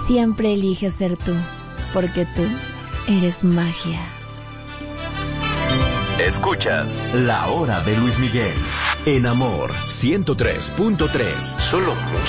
siempre eliges ser tú, porque tú eres magia. Escuchas La Hora de Luis Miguel en Amor 103.3. Solo música.